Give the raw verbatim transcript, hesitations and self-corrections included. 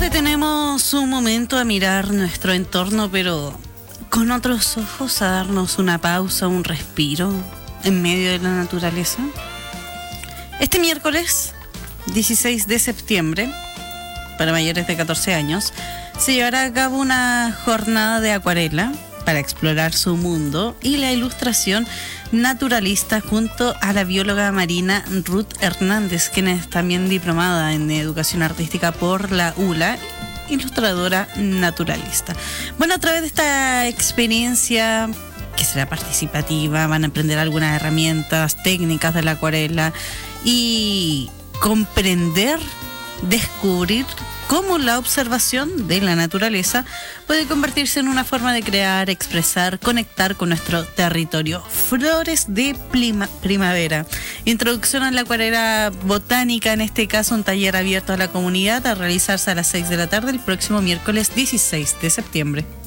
detenemos un momento a mirar nuestro entorno, pero con otros ojos, a darnos una pausa, un respiro en medio de la naturaleza? Este miércoles dieciséis de septiembre, para mayores de catorce años, se llevará a cabo una jornada de acuarela para explorar su mundo y la ilustración naturalista junto a la bióloga marina Ruth Hernández, quien es también diplomada en educación artística por la U L A, ilustradora naturalista. Bueno, a través de esta experiencia, que será participativa, van a aprender algunas herramientas técnicas de la acuarela y comprender, descubrir cómo la observación de la naturaleza puede convertirse en una forma de crear, expresar, conectar con nuestro territorio. Flores de prima, primavera. Introducción a la acuarela botánica, en este caso un taller abierto a la comunidad, a realizarse a las seis de la tarde el próximo miércoles dieciséis de septiembre.